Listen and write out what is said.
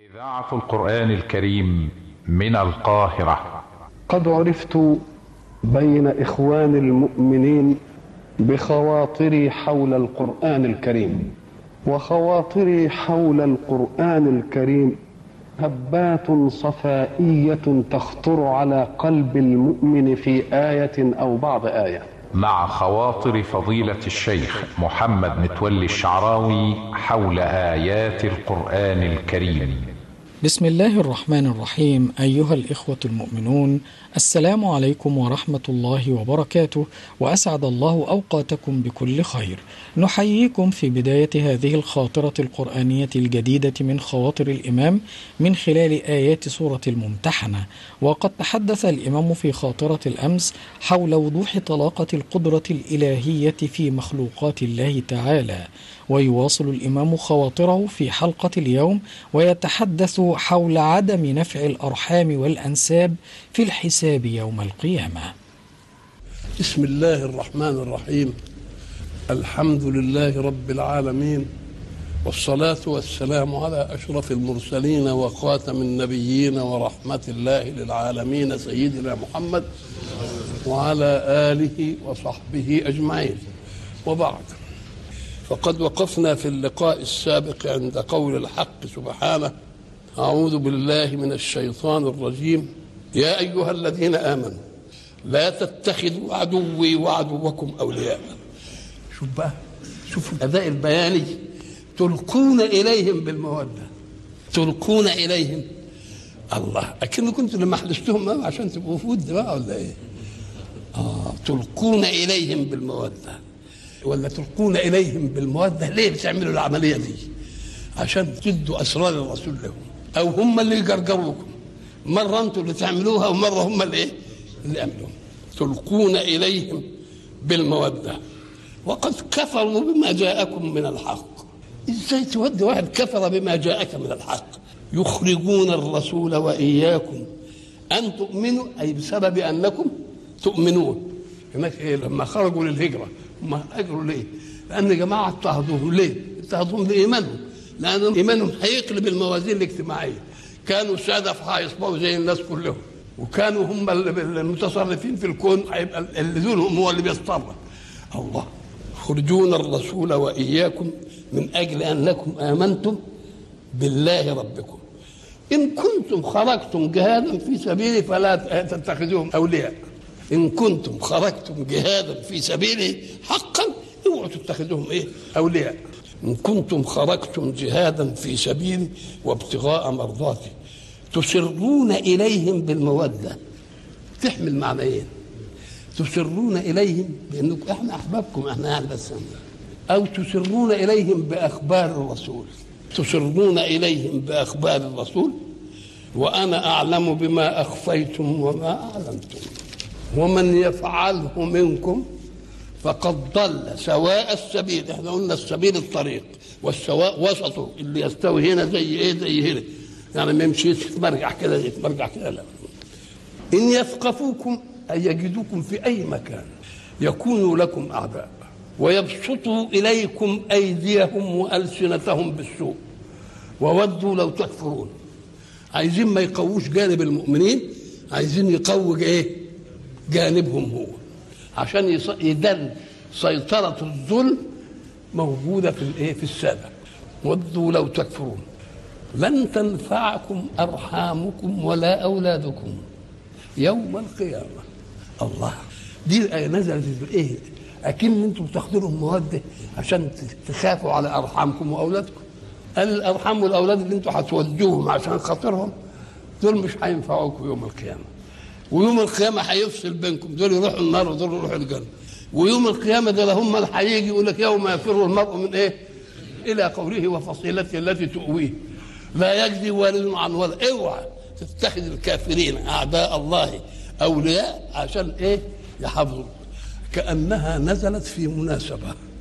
إذاعة القرآن الكريم من القاهرة. قد عرفت بين إخوان المؤمنين بخواطري حول القرآن الكريم، وخواطري حول القرآن الكريم هبات صفائية تخطر على قلب المؤمن في آية أو بعض آية. مع خواطر فضيلة الشيخ محمد متولي الشعراوي حول آيات القرآن الكريم. بسم الله الرحمن الرحيم. أيها الإخوة المؤمنون، السلام عليكم ورحمة الله وبركاته، وأسعد الله أوقاتكم بكل خير. نحييكم في بداية هذه الخاطرة القرآنية الجديدة من خواطر الإمام من خلال آيات سورة الممتحنة. وقد تحدث الإمام في خاطرة الأمس حول وضوح طلاقة القدرة الإلهية في مخلوقات الله تعالى، ويواصل الإمام خواطره في حلقة اليوم ويتحدث حول عدم نفع الأرحام والأنساب في الحساب يوم القيامة. بسم الله الرحمن الرحيم. الحمد لله رب العالمين، والصلاة والسلام على أشرف المرسلين وخاتم النبيين ورحمة الله للعالمين سيدنا محمد وعلى آله وصحبه أجمعين، وبعد. فقد وقفنا في اللقاء السابق عند قول الحق سبحانه: أعوذ بالله من الشيطان الرجيم، يا أيها الذين آمنوا لا تتخذوا عدوي وعدوكم أولياء. شوف بقى، شوف الأداء البياني، تلقون إليهم بالمودة، تلقون إليهم. الله، أكن كنت لما حدثتهم عشان تبقوا في ود بقى ولا إيه؟ تلقون إليهم بالمودة، ولا تلقون إليهم بالمودة. ليه بتعملوا العملية دي؟ عشان تدوا أسرار الرسول لهم، أو هم اللي يجرجروكم. مرة أنتم اللي تعملوها ومرة هم اللي يعملوها. تلقون إليهم بالمودة وقد كفروا بما جاءكم من الحق. إزاي تودي واحد كفر بما جاءك من الحق؟ يخرجون الرسول وإياكم أن تؤمنوا، أي بسبب أنكم تؤمنون. هناك إيه؟ لما خرجوا للهجرة هم هاجروا ليه؟ لأن جماعة اضطهدوهم. ليه؟ اضطهدوهم لإيمانهم، لأن إيمانهم هيقلب الموازين الاجتماعية. كانوا سادة هيصبحوا زي الناس كلهم، وكانوا هم المتصرفين في الكون، هيبقى اللي دونهم هو اللي بيتصرف. الله، يخرجون الرسول وإياكم من أجل أنكم آمنتم بالله ربكم إن كنتم خرجتم جهادا في سبيله فلا تتخذوهم أولياء. إن كنتم خرجتم جهادا في سبيله حقا اوعوا تتخذوهم أولياء. إن كنتم خرجتم جهادا في سبيلي وابتغاء مرضاتي تسرون إليهم بالمودة. تحمل معنيين: تسرون إليهم بأنكم إحنا أحبابكم، إحنا يعني بس، أو تسرون إليهم بأخبار الرسول. تسرون إليهم بأخبار الرسول وأنا أعلم بما أخفيتم وما أعلنتم ومن يفعله منكم فقد ضل سواء السبيل. احنا قلنا السبيل الطريق، والسواء وسطه اللي يستوي هنا زي زي هنا، يعني ما يمشيش يتمرجع كده يتمرجع كده، لا. إن يثقفوكم أي يجدوكم في أي مكان يكونوا لكم أعداء ويبسطوا إليكم أيديهم وألسنتهم بالسوء وودوا لو تكفرون. عايزين ما يقووش جانب المؤمنين، عايزين يقووا جانبهم هو، عشان يدل سيطرة الظلم موجودة في السادة. ودوا لو تكفرون لن تنفعكم أرحامكم ولا أولادكم يوم القيامة. الله، دي الآية نزلت بإيه؟ أكن أنتم بتاخدوا لهم مواد عشان تخافوا على أرحامكم وأولادكم. قال الأرحام والأولاد اللي أنتم هتودوهم عشان خاطرهم دول مش هينفعوكم يوم القيامة، ويوم القيامة هيفصل بينكم، دول يروحوا النار ودول يروحوا الجنة. ويوم القيامة دول هم اللي هيجي يقول لك يوم يفر المرء من إلى قوله وفصيلته التي تؤويه لا يجزي والد عن ولد. اوعى تتخذ الكافرين أعداء الله أولياء عشان يحفظوا. كأنها نزلت في مناسبة